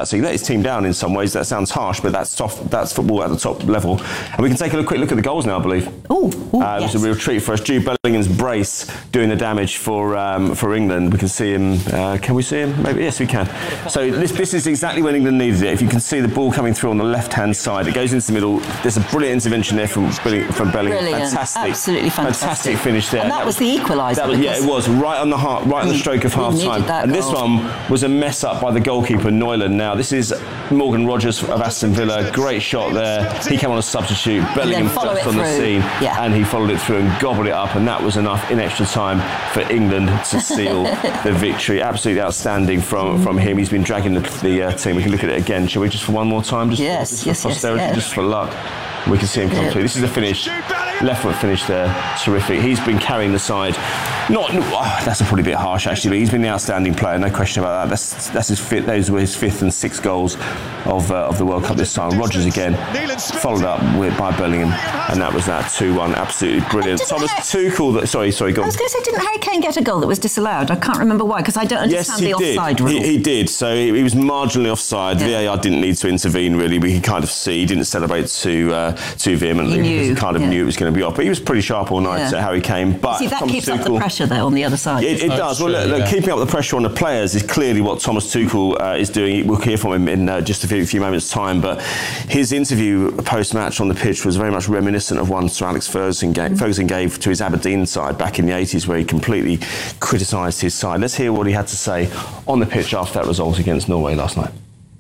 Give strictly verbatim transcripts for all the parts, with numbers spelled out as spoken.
that. So he let his team down in some ways. That sounds harsh, but that's top, that's football at the top level. And we can take a quick look at the goals now, I believe. Oh, uh, yes. It was a real treat for us. Jude Bellingham's brace doing the damage for um, for England. We can see him. Uh, can we see him? Maybe yes, we can. So this this is exactly when England needed it. If you can see the ball coming through on the left-hand side, it goes into the middle. There's a brilliant intervention there from from Bellingham. Brilliant. Fantastic, Absolutely fantastic. fantastic finish there. And that, that was, was the equaliser. Yeah, it was right on the heart, right on the stroke of half time. And this one was a mess up by the goalkeeper Neuland. Now this is Morgan Rogers of Aston Villa. Great shot there. He came on a substitute. Bellingham first on the scene, yeah. and he followed it through and gobbled it up, and that was enough in extra time for England to seal the victory. Absolutely outstanding from, from him. He's been dragging the, the uh, team. We can look at it again, shall we? Just for one more time, just, yes, just yes, for posterity, yes, yes. just for luck. We can see him come yeah. through. This is the finish. Left foot finish there. Terrific. He's been carrying the side. Not oh, that's probably a bit harsh actually, but he's been the outstanding player, no question about that. That's that's his fifth, those were his fifth and sixth goals of uh, of the World Cup this time. Rogers again, followed up with, by Bellingham, and that was that two one. Absolutely brilliant. Thomas Tuchel. That, sorry, sorry, go on. I was going to say, didn't Harry Kane get a goal that was disallowed? I can't remember why, because I don't understand yes, the did. offside rule. He, he did. So he, he was marginally offside. Yeah. V A R didn't need to intervene really. We could kind of see. He didn't celebrate too uh, too vehemently. He knew. He kind of yeah. knew it was going to be off, but he was pretty sharp all night. Yeah. Harry Kane. But see, that Thomas keeps Tuchel, up the pressure there on the other side. It, it does. True, well, look, yeah. keeping up the pressure on the players is clearly what Thomas Tuchel uh, is doing. We'll hear from him in uh, just a few, few moments' time. But his interview post-match on the pitch was very much reminiscent of one Sir Alex Ferguson gave, mm-hmm. Ferguson gave to his Aberdeen side back in the eighties, where he completely criticised his side. Let's hear what he had to say on the pitch after that result against Norway last night.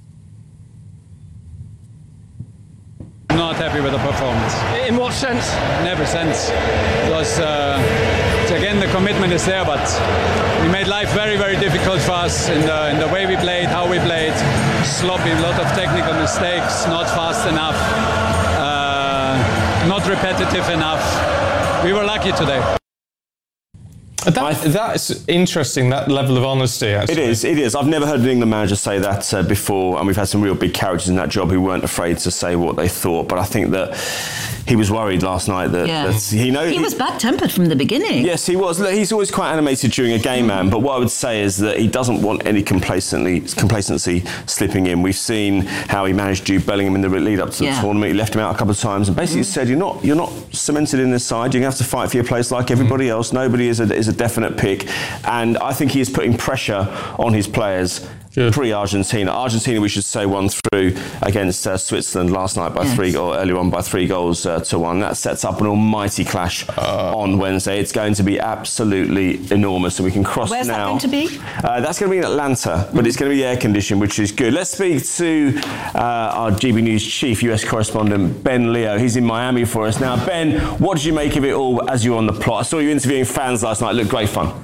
Not happy with the performance. In what sense? In every sense. Because uh, again, the commitment is there, but we made life very, very difficult for us in the in the way we played, how we played. Sloppy, a lot of technical mistakes, not fast enough, uh, not repetitive enough. We were lucky today. That, that's interesting, that level of honesty, actually. It is, it is. I've never heard an England manager say that uh, before, and we've had some real big characters in that job who weren't afraid to say what they thought, but I think that he was worried last night that, yeah. that he knows... He was bad-tempered from the beginning. Yes, he was. Look, he's always quite animated during a game, man, but what I would say is that he doesn't want any complacently, complacency slipping in. We've seen how he managed Jude Bellingham in the lead-up to the yeah. tournament. He left him out a couple of times and basically mm. said, you're not you're not cemented in this side. You're going to have to fight for your place like everybody mm. else. Nobody is a, is a definite pick. And I think he is putting pressure on his players Good. pre-Argentina. Argentina, we should say, won through against uh, Switzerland last night by yes. three, or earlier on by three goals uh, to one. That sets up an almighty clash uh, on Wednesday. It's going to be absolutely enormous, and we can cross Where's now. Where's that going to be? Uh, that's going to be in Atlanta, but it's going to be air conditioned, which is good. Let's speak to uh, our G B News chief U S correspondent, Ben Leo. He's in Miami for us now. Ben, what did you make of it all as you were on the plot? I saw you interviewing fans last night. It looked great fun.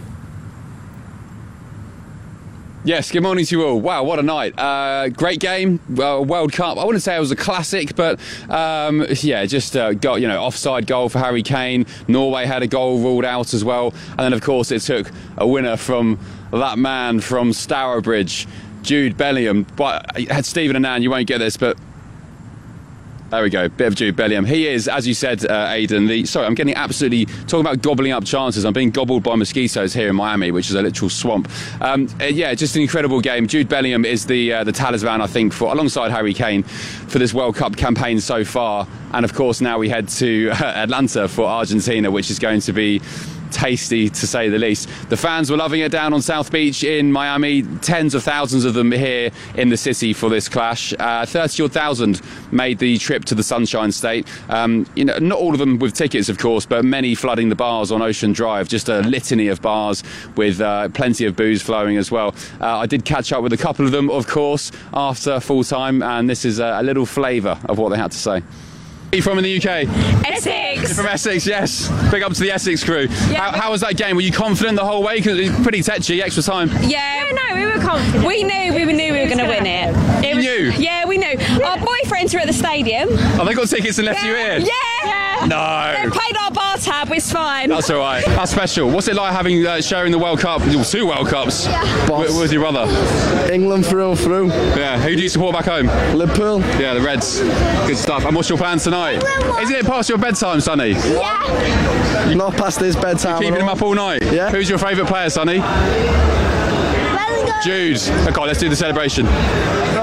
Yes, good morning to you all. Wow, what a night. Uh, great game, uh, World Cup. I wouldn't say it was a classic, but um, yeah, just uh, got, you know, offside goal for Harry Kane. Norway had a goal ruled out as well. And then, of course, it took a winner from that man from Stourbridge, Jude Bellingham. But had Stephen Annan, you won't get this, but there we go, bit of Jude Bellingham. He is, as you said, uh, Aidan, the, sorry, I'm getting absolutely, talking about gobbling up chances. I'm being gobbled by mosquitoes here in Miami, which is a literal swamp. Um, uh, yeah, just an incredible game. Jude Bellingham is the uh, the talisman, I think, for alongside Harry Kane, for this World Cup campaign so far. And of course, now we head to uh, Atlanta for Argentina, which is going to be tasty, to say the least. The fans were loving it down on South Beach in Miami. Tens of thousands of them here in the city for this clash. Uh, thirty odd thousand made the trip to the Sunshine State. Um, you know, not all of them with tickets, of course, but many flooding the bars on Ocean Drive. Just a litany of bars with uh, plenty of booze flowing as well. Uh, I did catch up with a couple of them, of course, after full time, and this is a, a little flavour of what they had to say. Are you from in the U K? Essex. You're from Essex, yes. Big up to the Essex crew. Yeah, how, how was that game? Were you confident the whole way? Because it was pretty tetchy, extra time. Yeah, no, we were confident. We knew we knew we were going to win it. it you was, knew? Yeah, we knew. Our boyfriends were at the stadium. Oh, they got tickets and left yeah. you here? Yeah. yeah. No. They paid our bar tab, it's fine. That's all right. How special. What's it like having uh, sharing the World Cup, two World Cups, yeah. with, with your brother? England through and through. Yeah. Who do you support back home? Liverpool. Yeah, the Reds. Good stuff. And what's your plans tonight? Isn't it past your bedtime, Sonny? Yeah. Not past his bedtime. You're keeping him up all night? Yeah. Who's your favourite player, Sonny? Jude. Okay, let's do the celebration.